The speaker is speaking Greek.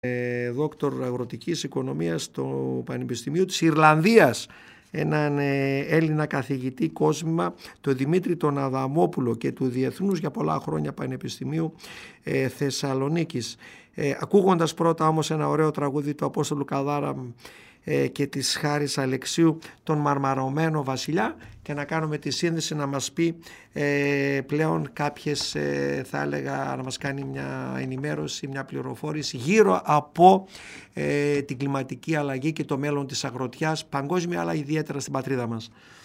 δόκτωρ αγροτικής οικονομίας στο Πανεπιστημίο της Ιρλανδίας, έναν Έλληνα καθηγητή κόσμημα, τον Δημήτρη τον Αδαμόπουλο, και του Διεθνούς για πολλά χρόνια Πανεπιστημίου Θεσσαλονίκης. Ακούγοντας πρώτα όμως ένα ωραίο τραγούδι του Απόστολου Καδάρα και της Χάρης Αλεξίου, τον Μαρμαρωμένο Βασιλιά, και να κάνουμε τη σύνδεση να μας πει πλέον κάποιες, θα έλεγα, να μας κάνει μια ενημέρωση, μια πληροφόρηση γύρω από την κλιματική αλλαγή και το μέλλον της αγροτιάς παγκόσμια, αλλά ιδιαίτερα στην πατρίδα μας.